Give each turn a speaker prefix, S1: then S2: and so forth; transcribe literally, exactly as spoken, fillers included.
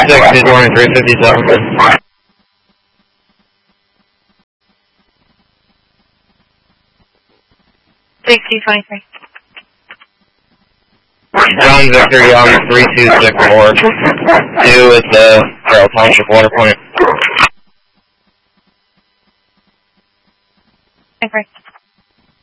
S1: six, two twenty-three fifty-seven.
S2: six, two twenty-three.
S1: John Victor Young, three two six four. two at the Carroll Township Water Point.
S2: Okay.